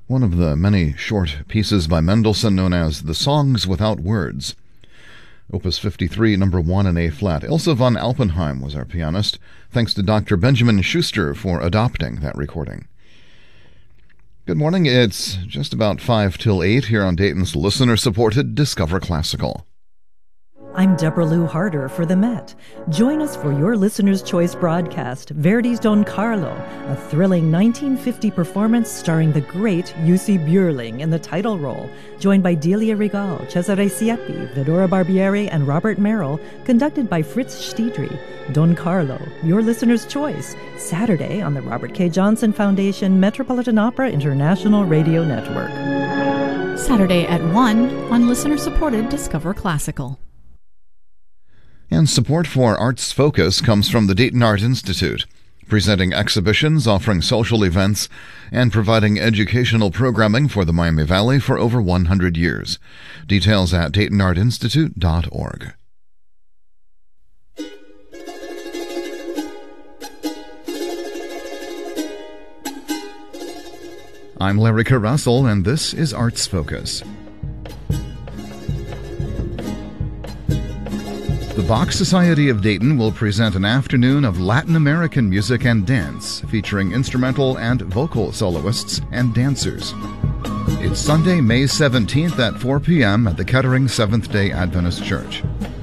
one of the many short pieces by Mendelssohn known as the Songs Without Words. Opus 53, number 1 in A-flat. Ilse von Alpenheim was our pianist. Thanks to Dr. Benjamin Schuster for adopting that recording. Good morning. It's just about 5 till 8 here on Dayton's listener-supported Discover Classical. I'm Deborah Lou Harder for the Met. Join us for your Listener's Choice broadcast, Verdi's Don Carlo, a thrilling 1950 performance starring the great Jussi Björling in the title role, joined by Delia Regal, Cesare Siepi, Fedora Barbieri, and Robert Merrill, conducted by Fritz Stiedry. Don Carlo, your Listener's Choice, Saturday on the Robert K. Johnson Foundation Metropolitan Opera International Radio Network. Saturday at 1 on listener-supported Discover Classical. And support for Arts Focus comes from the Dayton Art Institute, presenting exhibitions, offering social events, and providing educational programming for the Miami Valley for over 100 years. Details at DaytonArtInstitute.org. I'm Larry Russell, and this is Arts Focus. The Bach Society of Dayton will present an afternoon of Latin American music and dance, featuring instrumental and vocal soloists and dancers. It's Sunday, May 17th at 4 p.m. at the Kettering Seventh-day Adventist Church.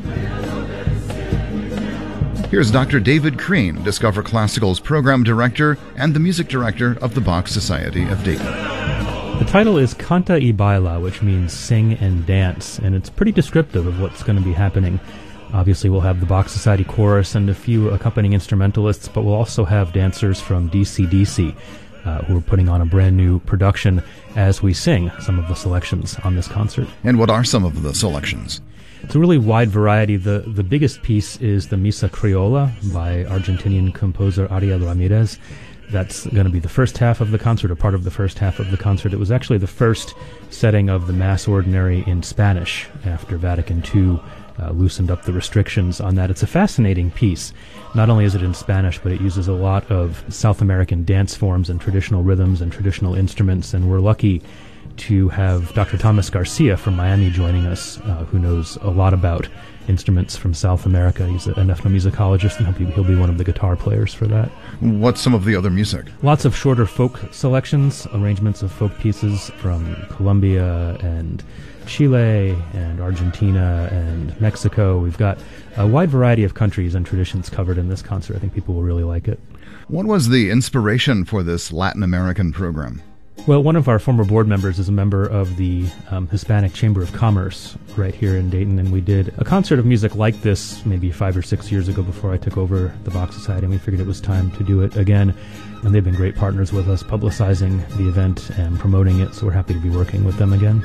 Here's Dr. David Crean, Discover Classical's program director and the music director of the Bach Society of Dayton. The title is Canta y Baila, which means sing and dance, and it's pretty descriptive of what's going to be happening. Obviously, we'll have the Bach Society Chorus and a few accompanying instrumentalists, but we'll also have dancers from DC/DC who are putting on a brand new production as we sing some of the selections on this concert. And what are some of the selections? It's a really wide variety. The biggest piece is the Misa Criolla by Argentinian composer Ariel Ramirez. That's going to be the first half of the concert, or part of the first half of the concert. It was actually the first setting of the Mass Ordinary in Spanish after Vatican II loosened up the restrictions on that. It's a fascinating piece. Not only is it in Spanish, but it uses a lot of South American dance forms and traditional rhythms and traditional instruments, and we're lucky to have Dr. Thomas Garcia from Miami joining us, who knows a lot about instruments from South America. He's an ethnomusicologist, and he'll be one of the guitar players for that. What's some of the other music? Lots of shorter folk selections, arrangements of folk pieces from Colombia and Chile and Argentina and Mexico. We've got a wide variety of countries and traditions covered in this concert. I think people will really like it. What was the inspiration for this Latin American program? Well, one of our former board members is a member of the Hispanic Chamber of Commerce right here in Dayton, and we did a concert of music like this maybe 5 or 6 years ago before I took over the Bach Society, and we figured it was time to do it again. And they've been great partners with us, publicizing the event and promoting it, so we're happy to be working with them again.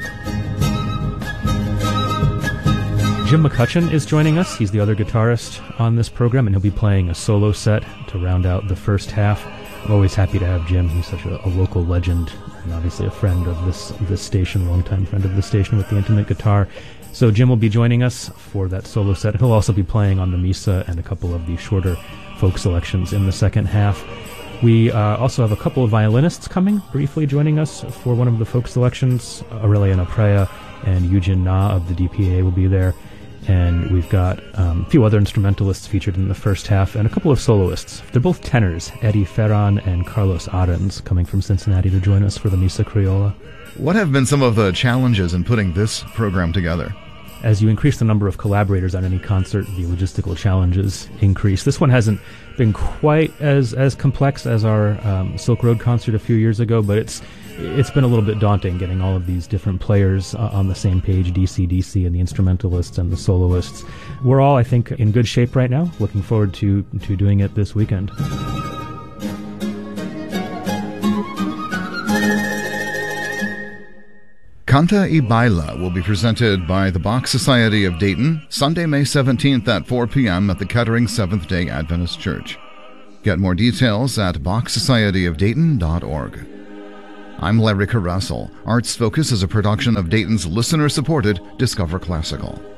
Jim McCutcheon is joining us. He's the other guitarist on this program, and he'll be playing a solo set to round out the first half. I'm always happy to have Jim. He's such a local legend and obviously a friend of this station, longtime friend of the station with the intimate guitar. So Jim will be joining us for that solo set. He'll also be playing on the Misa and a couple of the shorter folk selections in the second half. We also have a couple of violinists coming, briefly joining us for one of the folk selections. Aureliana Prea and Yujin Na of the DPA will be there. And we've got a few other instrumentalists featured in the first half and a couple of soloists. They're both tenors, Eddie Ferran and Carlos Arens, coming from Cincinnati to join us for the Misa Criolla. What have been some of the challenges in putting this program together? As you increase the number of collaborators on any concert, the logistical challenges increase. This one hasn't been quite as complex as our Silk Road concert a few years ago, but it's been a little bit daunting getting all of these different players on the same page, DC and the instrumentalists and the soloists. We're all, I think, in good shape right now. Looking forward to doing it this weekend. Canta y Baila will be presented by the Bach Society of Dayton, Sunday, May 17th at 4 p.m. at the Kettering Seventh-day Adventist Church. Get more details at BachSocietyofDayton.org. I'm Larry Russell. Arts Focus is a production of Dayton's listener-supported Discover Classical.